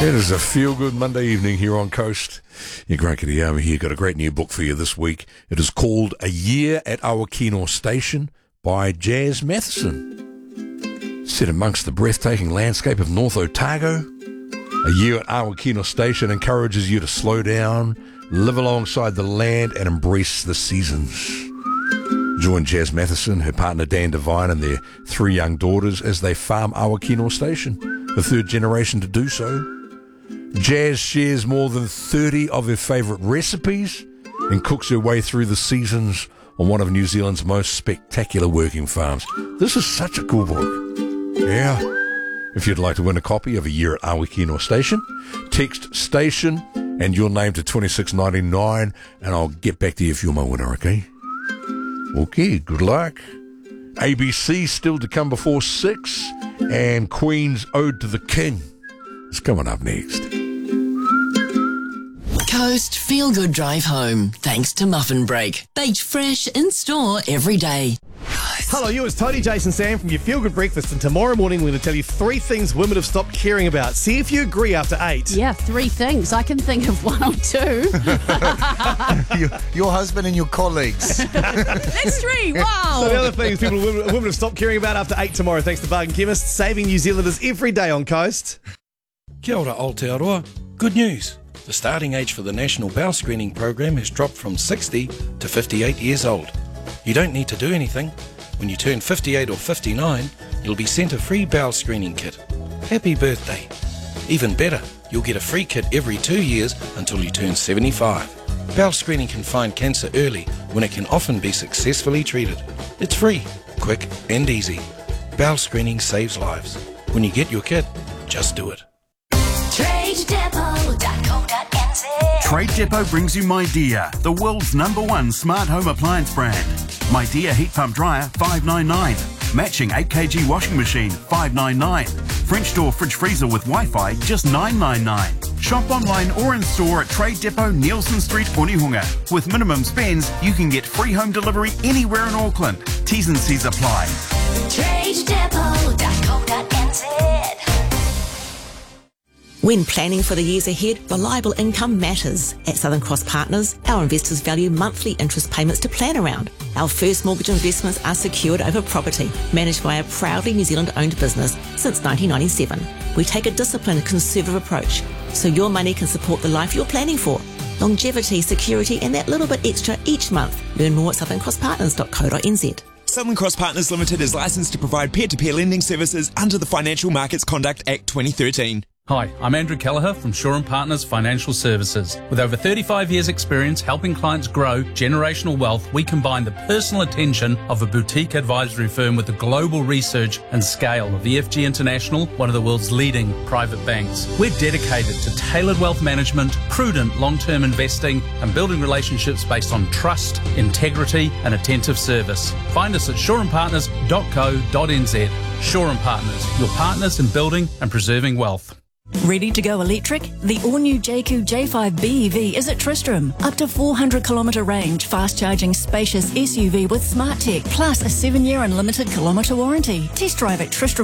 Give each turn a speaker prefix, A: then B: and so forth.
A: It is a feel-good Monday evening here on Coast. Your great Kittyama here. Got a great new book for you this week. It is called A Year at Awakino Station by Jazz Matheson. Set amongst the breathtaking landscape of North Otago, A Year at Awakino Station encourages you to slow down, live alongside the land and embrace the seasons. Join Jazz Matheson, her partner Dan Devine and their 3 young daughters as they farm Awakino Station, the 3rd generation to do so. Jazz shares more than 30 of her favourite recipes and cooks her way through the seasons on one of New Zealand's most spectacular working farms. This is such a cool book. Yeah. If you'd like to win a copy of A Year at Awakino Station, text station and your name to 2699 and I'll get back to you if you're my winner, okay? Okay, good luck. ABC still to come before 6 and Queen's Ode to the King is coming up next.
B: Coast Feel Good Drive Home, thanks to Muffin Break. Baked fresh in store every day.
C: Hello, you. It's Tony, Jason, Sam from your Feel Good Breakfast, and tomorrow morning we're going to tell you 3 things women have stopped caring about. See if you agree after 8.
D: Yeah, 3 things. I can think of 1 or 2.
E: Your husband and your colleagues.
D: That's 3. Wow.
C: So the other things women have stopped caring about after 8 tomorrow, thanks to Bargain Chemist, saving New Zealanders every day on Coast.
F: Kia ora Aotearoa. Good news. The starting age for the National Bowel Screening Program has dropped from 60 to 58 years old. You don't need to do anything. When you turn 58 or 59, you'll be sent a free bowel screening kit. Happy birthday. Even better, you'll get a free kit every 2 years until you turn 75. Bowel screening can find cancer early when it can often be successfully treated. It's free, quick and easy. Bowel screening saves lives. When you get your kit, just do it.
G: TradeDepot.co.nz. Trade Depot brings you MyDear, the world's #1 smart home appliance brand. MyDear heat pump dryer, $599. Matching 8kg washing machine, $599. French door fridge freezer with Wi-Fi, just $999. Shop online or in store at Trade Depot, Nielsen Street, Onehunga. With minimum spends, you can get free home delivery anywhere in Auckland. T's and C's apply.
H: TradeDepot.co.nz. When planning for the years ahead, reliable income matters. At Southern Cross Partners, our investors value monthly interest payments to plan around. Our first mortgage investments are secured over property, managed by a proudly New Zealand-owned business since 1997. We take a disciplined, conservative approach, so your money can support the life you're planning for. Longevity, security, and that little bit extra each month. Learn more at southerncrosspartners.co.nz.
I: Southern Cross Partners Limited is licensed to provide peer-to-peer lending services under the Financial Markets Conduct Act 2013.
J: Hi, I'm Andrew Kelleher from Shore & Partners Financial Services. With over 35 years' experience helping clients grow generational wealth, we combine the personal attention of a boutique advisory firm with the global research and scale of EFG International, one of the world's leading private banks. We're dedicated to tailored wealth management, prudent long-term investing, and building relationships based on trust, integrity, and attentive service. Find us at shoreandpartners.co.nz. Shore & Partners, your partners in building and preserving wealth.
K: Ready to go electric? The all-new JQ J5 BEV is at Tristram. Up to 400km range, fast-charging, spacious SUV with smart tech, plus a 7-year unlimited kilometre warranty. Test drive at Tristram.